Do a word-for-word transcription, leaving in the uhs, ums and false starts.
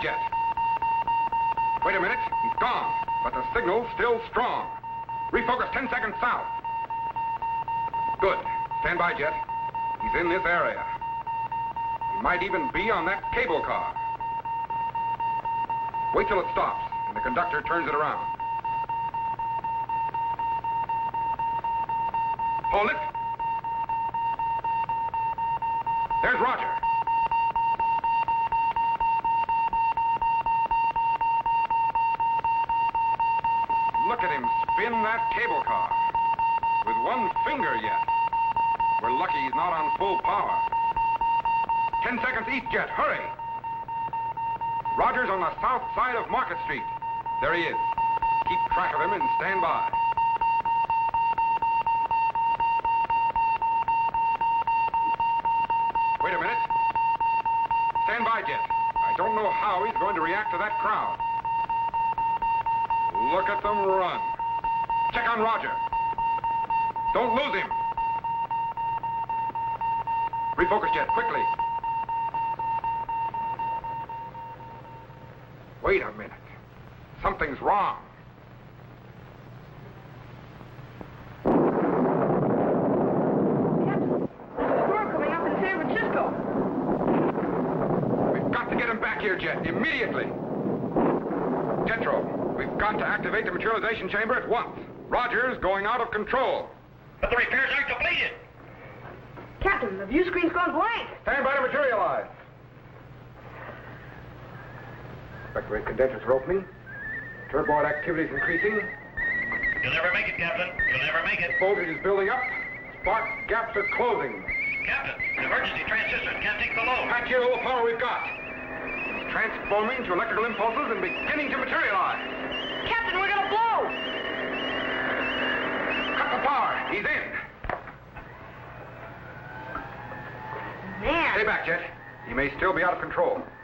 Jet. Wait a minute. He's gone. But the signal's still strong. Refocus ten seconds south. Good. Stand by, Jet. He's in this area. He might even be on that cable car. Wait till it stops and the conductor turns it around. Hold it. There's Roger. Look at him spin that cable car. With one finger yet. We're lucky he's not on full power. Ten seconds east, Jet. Hurry. Roger's on the south side of Market Street. There he is. Keep track of him and stand by. Wait a minute. Stand by, Jet. I don't know how he's going to react to that crowd. Look at them run. Check on Roger. Don't lose him. Refocus, Jet, quickly. Wait a minute. Something's wrong. Captain, there's a storm coming up in San Francisco. We've got to get him back here, Jet, immediately. Jetro, we've got to activate the materialization chamber at once. Roger's going out of control. But the repairs aren't completed. Captain, the view screen's gone blank. Stand by to materialize. Vector rate condensers are opening. Turboid activity is increasing. You'll never make it, Captain. You'll never make it. Voltage is building up. Spark gaps are closing. Captain, the emergency transistors can't take the load. Patch here all the power we've got. It's transforming to electrical impulses and beginning to materialize. Captain, we're gonna blow! Cut the power. He's in. Man. Stay back, Jet. He may still be out of control.